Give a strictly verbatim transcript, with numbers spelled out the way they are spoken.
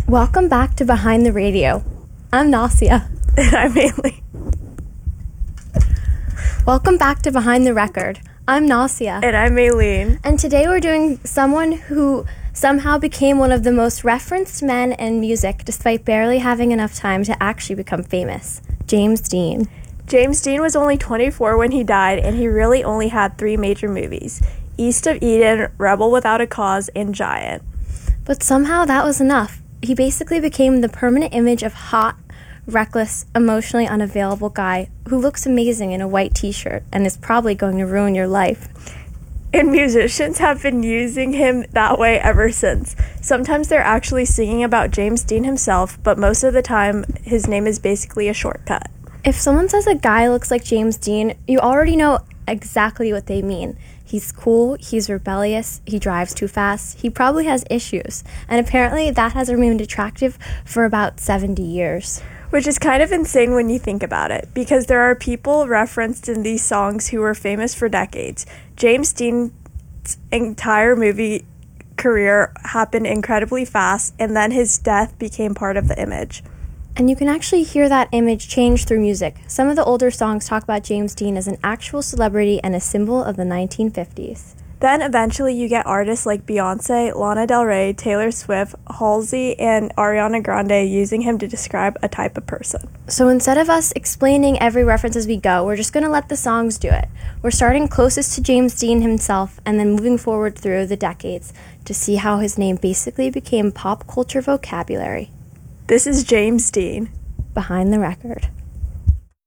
Welcome back to Behind the Radio. I'm Nasia. And I'm Haley. Welcome back to Behind the Record. I'm Nasia. And I'm Maylene. And today we're doing someone who somehow became one of the most referenced men in music despite barely having enough time to actually become famous. James Dean. James Dean was only twenty-four when he died, and he really only had three major movies: East of Eden, Rebel Without a Cause, and Giant. But somehow that was enough. He basically became the permanent image of hot, reckless, emotionally unavailable guy who looks amazing in a white t-shirt and is probably going to ruin your life. And musicians have been using him that way ever since. Sometimes they're actually singing about James Dean himself, but most of the time his name is basically a shortcut. If someone says a guy looks like James Dean, you already know exactly what they mean. He's cool, he's rebellious, he drives too fast, he probably has issues, and apparently that has remained attractive for about seventy years. Which is kind of insane when you think about it, because there are people referenced in these songs who were famous for decades. James Dean's entire movie career happened incredibly fast, and then his death became part of the image. And you can actually hear that image change through music. Some of the older songs talk about James Dean as an actual celebrity and a symbol of the nineteen fifties. Then eventually you get artists like Beyonce, Lana Del Rey, Taylor Swift, Halsey, and Ariana Grande using him to describe a type of person. So instead of us explaining every reference as we go, we're just going to let the songs do it. We're starting closest to James Dean himself and then moving forward through the decades to see how his name basically became pop culture vocabulary. This is James Dean. Behind the Record.